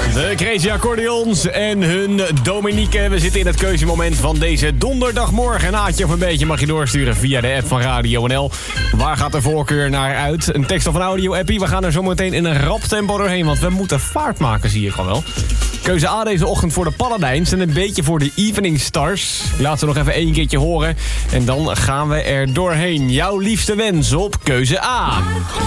De Crazy Accordeons en hun Dominique. We zitten in het keuzemoment van deze donderdagmorgen. Een haatje of een beetje mag je doorsturen via de app van Radio NL. Waar gaat de voorkeur naar uit? Een tekst of een audio-appie? We gaan er zometeen in een rap tempo doorheen, want we moeten vaart maken, zie je gewoon wel. Keuze A deze ochtend voor de Paladijns en een beetje voor de Evening Stars. Laat ze nog even 1 keertje horen en dan gaan we er doorheen. Jouw liefste wens op keuze A.